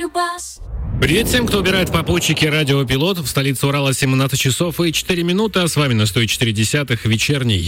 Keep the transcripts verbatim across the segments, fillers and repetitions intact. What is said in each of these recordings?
Любас. Привет всем, кто убирает попутчики радио Пилот. В столице Урала семнадцать часов и четыре минуты, а с вами на сто четыре десятых вечерний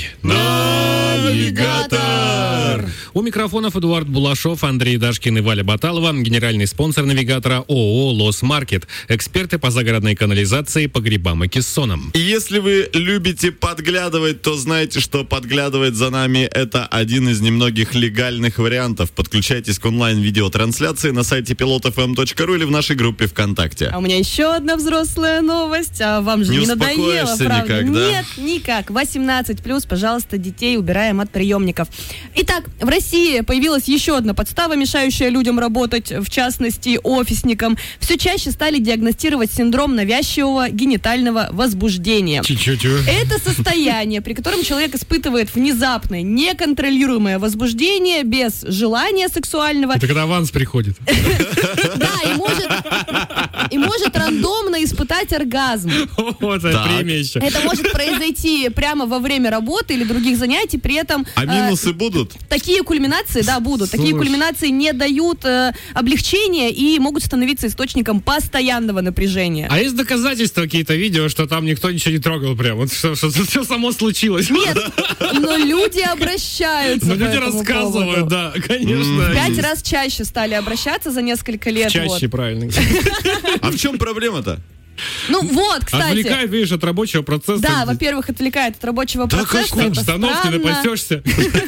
Навигатор. У микрофонов Эдуард Булашов, Андрей Дашкин и Валя Баталова. Генеральный спонсор Навигатора ООО «Лос Маркет». Эксперты по загородной канализации, погребам и кессонам. И если вы любите подглядывать, то знаете, что подглядывать за нами — это один из немногих легальных вариантов. Подключайтесь к онлайн-видеотрансляции на сайте пилот эф эм точка ру или в нашей группе ВКонтакте. А у меня еще одна взрослая новость. А вам же не, не надоело, правда? Никак, да? Нет, никак. восемнадцать плюс, пожалуйста, детей убираем от приемников. Итак, в России появилась еще одна подстава, мешающая людям работать, в частности, офисникам. Все чаще стали диагностировать синдром навязчивого генитального возбуждения. Чу-чу-чу. Это состояние, при котором человек испытывает внезапное, неконтролируемое возбуждение без желания сексуального. Это когда аванс приходит. Да, и может, и может рандомно испытать оргазм. Вот это премия еще. Это может произойти прямо во время работы или других занятий, при этом... А минусы э, будут? Такие кульминации, да, будут. Слушай. Такие кульминации не дают э, облегчения и могут становиться источником постоянного напряжения. А есть доказательства, какие-то видео, что там никто ничего не трогал прям? Вот что, что, все само случилось. Нет, но люди обращаются. Но по люди этому рассказывают, поводу. да, конечно. Пять раз чаще стали обращаться за несколько лет. Чаще, вот. правильно. А в чем проблема-то? Ну вот, кстати. Отвлекает, видишь, от рабочего процесса. Да, во-первых, отвлекает от рабочего Да, процесса. как В это обстановке странно. напасешься.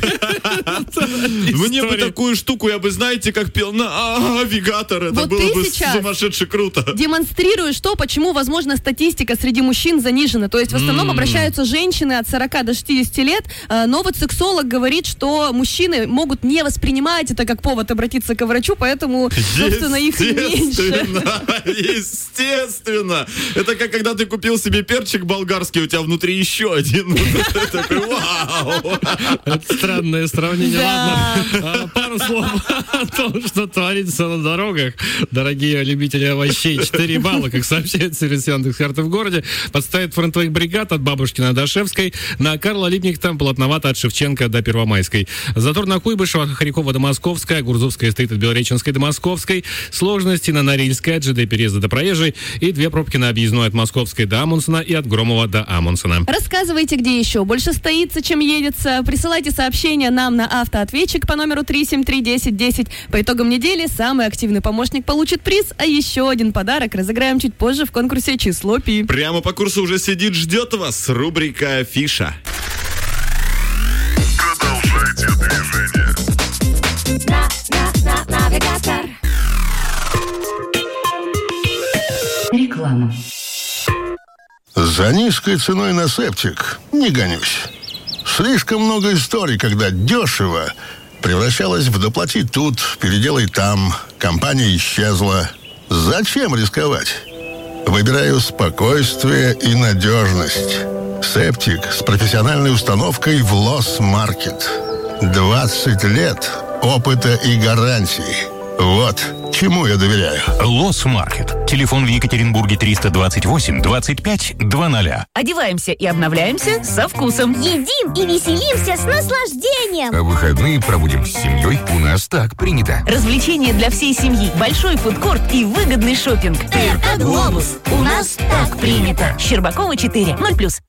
Мне бы История. такую штуку, я бы, знаете, как пел на навигатор. Это Вот было ты бы сейчас сумасшедше круто. демонстрируешь то, почему, возможно, статистика среди мужчин занижена. То есть в основном обращаются женщины от сорока до шестидесяти лет, э, но вот сексолог говорит, что мужчины могут не воспринимать это как повод обратиться к врачу, поэтому, собственно, их и меньше. Естественно, естественно. Это как когда ты купил себе перчик болгарский, у тебя внутри еще один. Такой, вау. Это странное сравнение. Да. Ладно, А, пару слов о том, что творится на дорогах. Дорогие любители овощей, четыре балла, как сообщает сервис Яндекс.Карты в городе, подставит фронтовых бригад от Бабушкина до Шевской. На Карла Липнихта плотновато от Шевченко до Первомайской. Затор на Куйбышева, Хохрякова до Московской, Гурзовская стоит от Белореченской до Московской. Сложности на Норильской от ЖД Переезда до Проезжей. И две пробки на объездной от Московской до Амундсена и от Громова до Амундсена. Рассказывайте, где еще больше стоится, чем едется. Присылайте сообщения нам на автоответчик по номеру три семь три десять десять. По итогам недели самый активный помощник получит приз, а еще один подарок разыграем чуть позже в конкурсе «Число Пи». Прямо по курсу уже сидит, ждет вас рубрика «Афиша». Продолжайте движение. На, на, на, навигатор. Реклама. За низкой ценой на септик не гонюсь. Слишком много историй, когда дешево превращалось в доплати тут, переделай там, компания исчезла. Зачем рисковать? Выбираю спокойствие и надежность. Септик с профессиональной установкой в Лос Маркет. двадцать лет опыта и гарантий. Вот чему я доверяю. Лос Маркет. Телефон в Екатеринбурге триста двадцать восемь двадцать пять двадцать. Одеваемся и обновляемся со вкусом. Едим и веселимся с наслаждением. А выходные проводим с семьей. У нас так принято. Развлечения для всей семьи, большой фудкорт и выгодный шопинг. Это Глобус. У нас так принято. Щербакова четыре. ноль плюс.